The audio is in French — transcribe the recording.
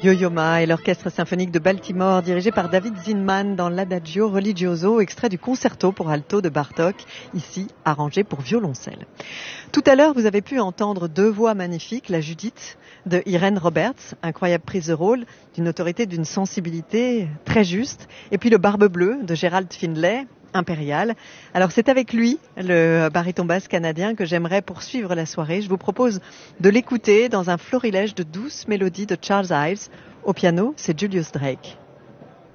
Yo-Yo Ma et l'Orchestre symphonique de Baltimore dirigé par David Zinman dans l'Adagio Religioso, extrait du concerto pour alto de Bartók, ici arrangé pour violoncelle. Tout à l'heure, vous avez pu entendre deux voix magnifiques, la Judith de Irene Roberts, incroyable prise de rôle, d'une autorité, d'une sensibilité très juste, et puis le Barbe Bleue de Gerald Findlay, impérial. Alors c'est avec lui, le baryton basse canadien, que j'aimerais poursuivre la soirée. Je vous propose de l'écouter dans un florilège de douces mélodies de Charles Ives. Au piano, c'est Julius Drake.